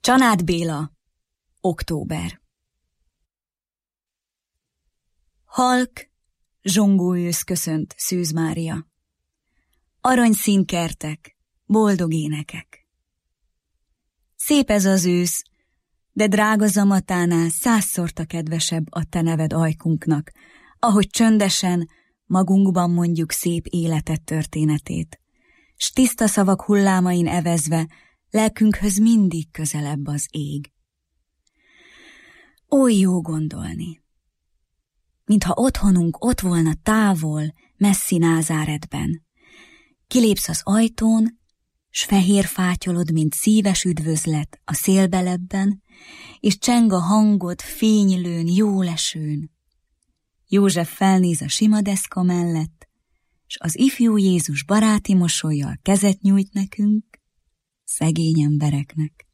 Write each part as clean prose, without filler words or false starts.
Csanád Béla, október. Halk, zsongó ősz köszönt Szűz Mária. Aranyszín kertek, boldog énekek. Szép ez az ősz, de drága zamatánál 100-szorta kedvesebb a te neved ajkunknak, ahogy csöndesen magunkban mondjuk szép életed történetét, s tiszta szavak hullámain evezve lelkünkhöz mindig közelebb az ég. Oly jó gondolni, mintha otthonunk ott volna távol, messzi Názáretben. Kilépsz az ajtón, s fehér fátyolod, mint szíves üdvözlet a szélbelebben, és cseng a hangod fénylőn, jólesőn. József felnéz a sima deszka mellett, s az ifjú Jézus baráti mosollyal kezet nyújt nekünk, szegény embereknek.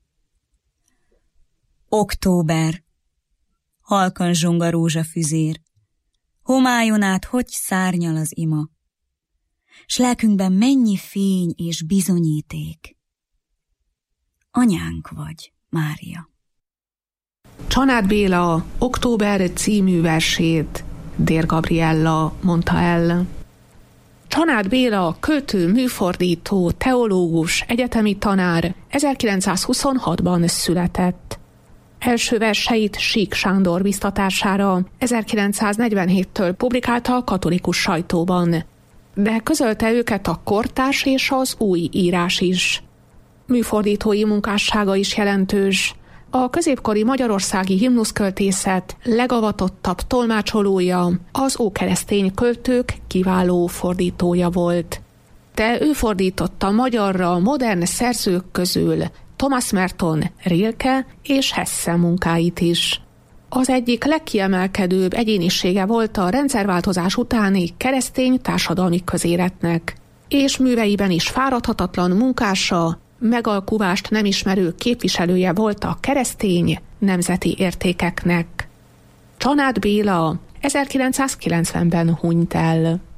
Október, halkan zsong a rózsafüzér, homályon át hogy szárnyal az ima, s lelkünkben mennyi fény és bizonyíték. Anyánk vagy, Mária. Csanád Béla Október című versét Dér Gabriella mondta el. Csanád Béla költő, műfordító, teológus, egyetemi tanár 1926-ban született. Első verseit Sík Sándor biztatására 1947-től publikálta a katolikus sajtóban, de közölte őket a kortárs és az új írás is. Műfordítói munkássága is jelentős. A középkori magyarországi himnuszköltészet legavatottabb tolmácsolója, az ókeresztény költők kiváló fordítója volt. De ő fordította magyarra modern szerzők közül Thomas Merton, Rilke és Hesse munkáit is. Az egyik legkiemelkedőbb egyénisége volt a rendszerváltozás utáni keresztény társadalmi közéletnek, és műveiben is fáradhatatlan munkása, megalkuvást nem ismerő képviselője volt a keresztény nemzeti értékeknek. Csanád Béla 1990-ben hunyt el.